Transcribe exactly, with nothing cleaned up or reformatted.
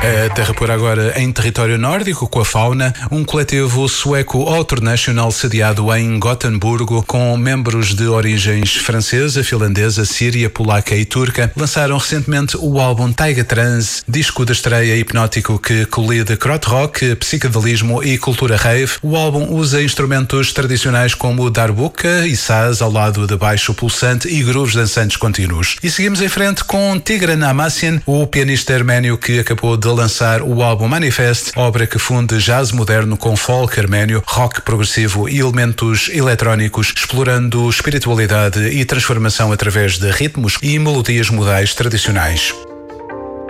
A terra por agora em território nórdico com a Fauna, um coletivo sueco Outernational sediado em Gotemburgo, com membros de origens francesa, finlandesa, síria, polaca e turca, lançaram recentemente o álbum Taiga Trans, disco de estreia hipnótico que colide krautrock, psicadelismo e cultura rave. O álbum usa instrumentos tradicionais como darbuka e saz ao lado de baixo pulsante e grooves dançantes contínuos. E seguimos em frente com Tigran Amassian, o pianista arménio que acabou de lançar o álbum Manifest, obra que funde jazz moderno com folk arménio, rock progressivo e elementos eletrónicos, explorando espiritualidade e transformação através de ritmos e melodias modais tradicionais.